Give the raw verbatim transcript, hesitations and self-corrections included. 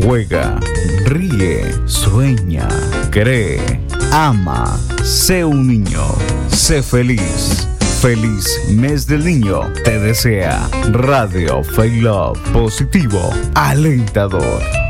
juega, ríe, sueña, cree, ama, sé un niño, sé feliz. Feliz mes del niño te desea Radio Faith Love, positivo, alentador.